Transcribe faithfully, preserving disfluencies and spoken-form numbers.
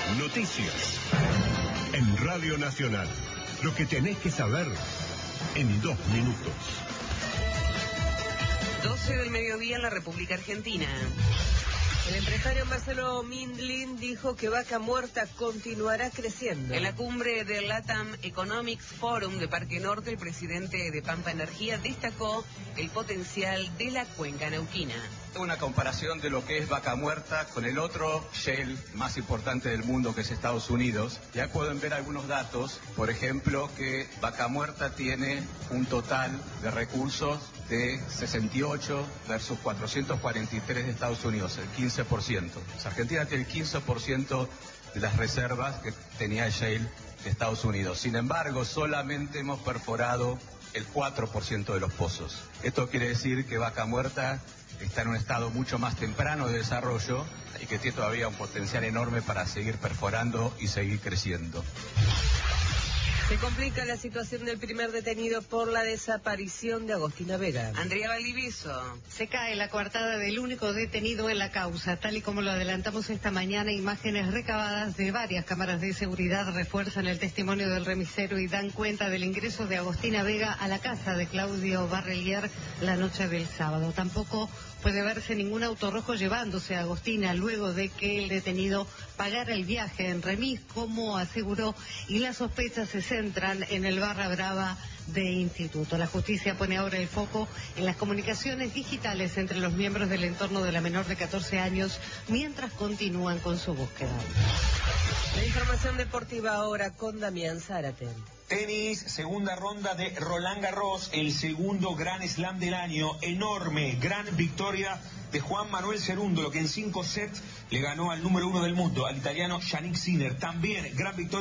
Noticias. En Radio Nacional. Lo que tenés que saber en dos minutos. doce del mediodía en la República Argentina. El empresario Marcelo Mindlin dijo que Vaca Muerta continuará creciendo. En la cumbre del LATAM Economics Forum de Parque Norte, el presidente de Pampa Energía destacó el potencial de la cuenca neuquina. Una comparación de lo que es Vaca Muerta con el otro shale más importante del mundo, que es Estados Unidos. Ya pueden ver algunos datos, por ejemplo, que Vaca Muerta tiene un total de recursos de sesenta y ocho versus cuatrocientos cuarenta y tres de Estados Unidos, el quince por ciento. O sea, Argentina tiene el quince por ciento de las reservas que tenía el shale de Estados Unidos. Sin embargo, solamente hemos perforado el cuatro por ciento de los pozos. Esto quiere decir que Vaca Muerta está en un estado mucho más temprano de desarrollo y que tiene todavía un potencial enorme para seguir perforando y seguir creciendo. Se complica la situación del primer detenido por la desaparición de Agostina Vega. Andrea Valdivieso. Se cae la coartada del único detenido en la causa. Tal y como lo adelantamos esta mañana, imágenes recabadas de varias cámaras de seguridad refuerzan el testimonio del remisero y dan cuenta del ingreso de Agostina Vega a la casa de Claudio Barrelier la noche del sábado. Tampoco puede verse ningún auto rojo llevándose a Agostina luego de que el detenido pagara el viaje en remis, como aseguró, y las sospechas se centran en el barra brava de Instituto. La justicia pone ahora el foco en las comunicaciones digitales entre los miembros del entorno de la menor de catorce años mientras continúan con su búsqueda. La información deportiva ahora con Damián Zárate. Tenis, segunda ronda de Roland Garros, el segundo Grand Slam del año, enorme, gran victoria de Juan Manuel Cerúndolo, que en cinco sets le ganó al número uno del mundo, al italiano Yannick Sinner. También gran victoria